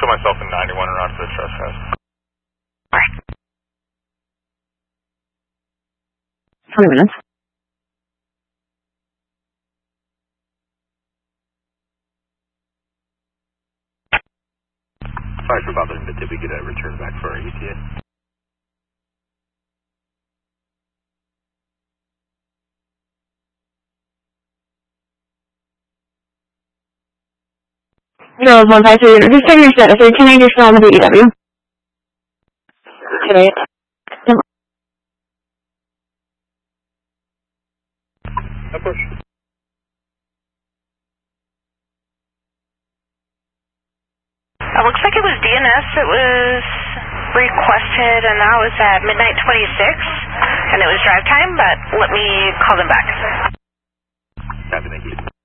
myself in 91 around for the trespass. Alright. 20 minutes. Sorry for bothering, but did we get a return back for our ETA? No, 153. Just check your status. Are you connected still on the BEW? Today. Of course. It looks like it was DNS that was requested, and that was at midnight 26, and it was drive time, but let me call them back. Copy, thank you.